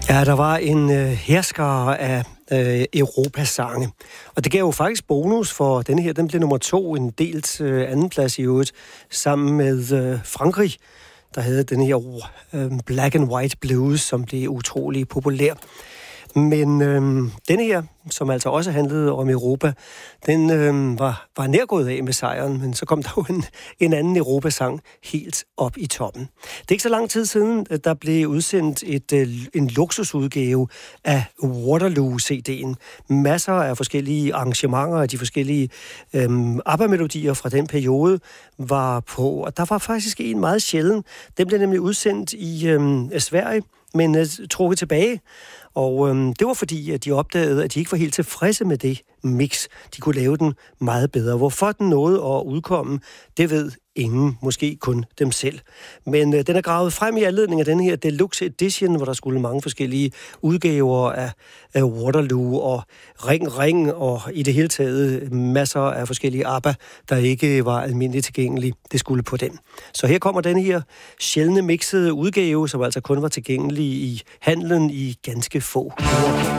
Ja, der var en herskare af Europasange. Og det gav jo faktisk bonus for denne her. Den blev nummer 2, en delt andenplads i øvrigt, sammen med Frankrig, der havde den her Black and White Blues, som blev utrolig populær. Men denne her, som altså også handlede om Europa, den var nærgået af med sejren, men så kom der jo en anden Europasang helt op i toppen. Det er ikke så lang tid siden, der blev udsendt en luksusudgave af Waterloo-CD'en. Masser af forskellige arrangementer af de forskellige ABBA-melodier fra den periode var på, og der var faktisk en meget sjælden. Den blev nemlig udsendt i Sverige, men trukket tilbage. Og det var fordi, at de opdagede, at de ikke var helt tilfredse med det mix. De kunne lave den meget bedre. Hvorfor den nåede at udkomme, det ved ingen, måske kun dem selv. Men den er gravet frem i anledning af den her Deluxe Edition, hvor der skulle mange forskellige udgaver af Waterloo og Ring, og i det hele taget masser af forskellige ABBA, der ikke var almindeligt tilgængelige. Det skulle på den. Så her kommer den her sjældne mixede udgave, som altså kun var tilgængelig i handlen i ganske få uger.